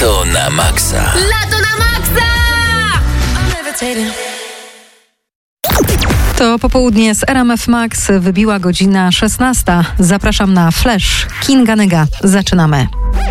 Lato na maksa. Lato na maksa! To popołudnie z RMF Max wybiła godzina 16. Zapraszam na Flash. Kinga Nyga. Zaczynamy.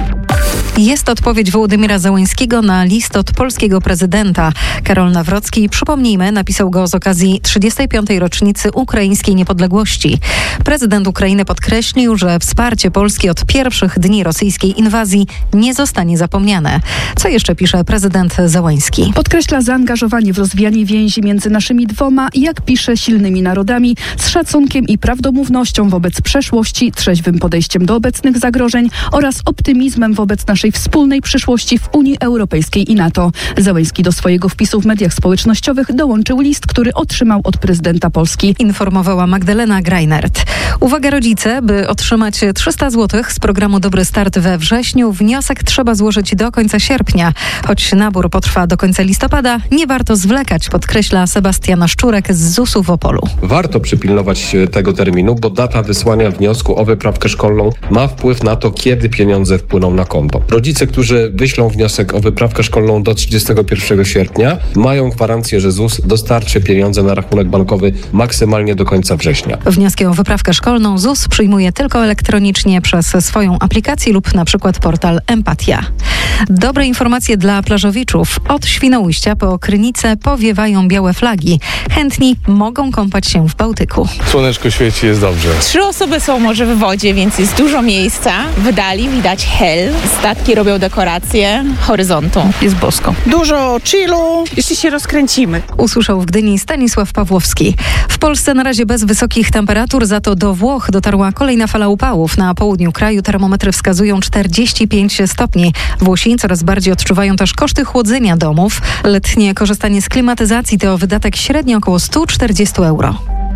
Jest odpowiedź Wołodymyra Zełenskiego na list od polskiego prezydenta. Karol Nawrocki, przypomnijmy, napisał go z okazji 35. rocznicy ukraińskiej niepodległości. Prezydent Ukrainy podkreślił, że wsparcie Polski od pierwszych dni rosyjskiej inwazji nie zostanie zapomniane. Co jeszcze pisze prezydent Zełenski? Podkreśla zaangażowanie w rozwijanie więzi między naszymi dwoma, jak pisze, silnymi narodami, z szacunkiem i prawdomównością wobec przeszłości, trzeźwym podejściem do obecnych zagrożeń oraz optymizmem wobec naszej wspólnej przyszłości w Unii Europejskiej i NATO. Zełenski do swojego wpisu w mediach społecznościowych dołączył list, który otrzymał od prezydenta Polski. Informowała Magdalena Greinert. Uwaga rodzice, by otrzymać 300 zł z programu Dobry Start we wrześniu, wniosek trzeba złożyć do końca sierpnia. Choć nabór potrwa do końca listopada, nie warto zwlekać, podkreśla Sebastian Szczurek z ZUS-u w Opolu. Warto przypilnować tego terminu, bo data wysłania wniosku o wyprawkę szkolną ma wpływ na to, kiedy pieniądze wpłyną na konto. Rodzice, którzy wyślą wniosek o wyprawkę szkolną do 31 sierpnia, mają gwarancję, że ZUS dostarczy pieniądze na rachunek bankowy maksymalnie do końca września. Wnioski o wyprawkę szkolną ZUS przyjmuje tylko elektronicznie przez swoją aplikację lub na przykład portal Empatia. Dobre informacje dla plażowiczów. Od Świnoujścia po Krynicę powiewają białe flagi. Chętni mogą kąpać się w Bałtyku. Słoneczko świeci, jest dobrze. 3 osoby są może w wodzie, więc jest dużo miejsca. W dali widać hel. Statki robią dekoracje horyzontu. Jest bosko. Dużo chillu, jeśli się rozkręcimy. Usłyszał w Gdyni Stanisław Pawłowski. W Polsce na razie bez wysokich temperatur, za to do Włoch dotarła kolejna fala upałów. Na południu kraju termometry wskazują 45 stopni. Włosi coraz bardziej odczuwają też koszty chłodzenia domów. Letnie korzystanie z klimatyzacji to wydatek średnio około 140 euro.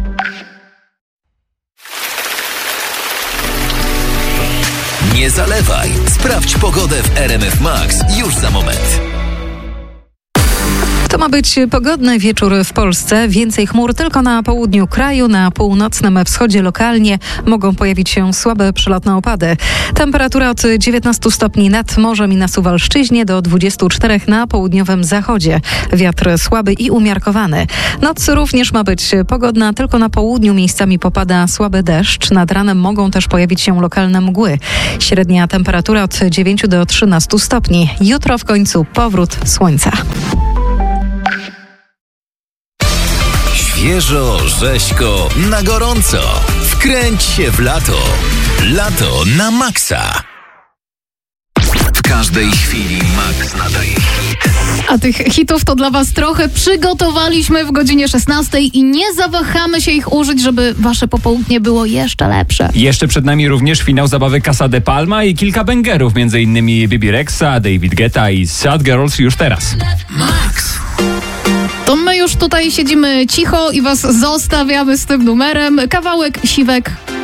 Nie zalewaj. Sprawdź pogodę w RMF Max już za moment. To ma być pogodny wieczór w Polsce. Więcej chmur tylko na południu kraju, na północnym wschodzie lokalnie mogą pojawić się słabe przelotne opady. Temperatura od 19 stopni nad morzem i na Suwalszczyźnie do 24 na południowym zachodzie. Wiatr słaby i umiarkowany. Noc również ma być pogodna, tylko na południu miejscami popada słaby deszcz. Nad ranem mogą też pojawić się lokalne mgły. Średnia temperatura od 9 do 13 stopni. Jutro w końcu powrót słońca. Świeżo, rzeźko, na gorąco. Wkręć się w lato. Lato na maksa. W każdej chwili Max nadaje hit. A tych hitów to dla was trochę przygotowaliśmy w godzinie 16 i nie zawahamy się ich użyć, żeby wasze popołudnie było jeszcze lepsze. Jeszcze przed nami również finał zabawy Casa de Palma i kilka bangerów, m.in. Bibi Rexa, David Guetta i Sad Girls już teraz. Max. To my już tutaj siedzimy cicho i was zostawiamy z tym numerem. Kawałek Siwek